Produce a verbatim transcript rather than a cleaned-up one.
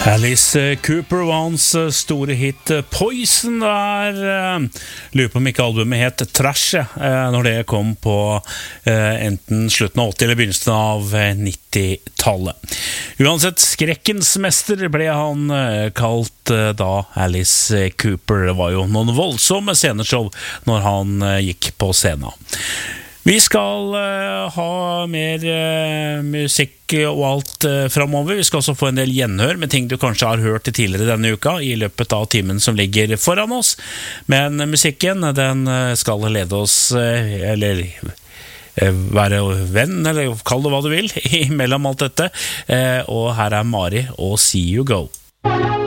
Alice Cooper var hans store hit Poison der. Lurer på om ikke albumet het Trash når det kom på enten slutten av åtti eller begynnelsen av nitti-tallet. Uansett, skrekkens mester ble han kalt da Alice Cooper. Det var jo noen voldsomme sceneshow når han gikk på scenen. Vi skal uh, ha mer uh, musikk og alt uh, fremover. Vi skal også få en del gjenhør med ting du kanskje har hørt tidligere denne uka i løpet av timen som ligger foran oss. Men uh, musikken, den uh, skal lede oss, uh, eller uh, være venn, eller kall det hva du vil, imellom alt dette. Uh, og her er Mari og See You Go.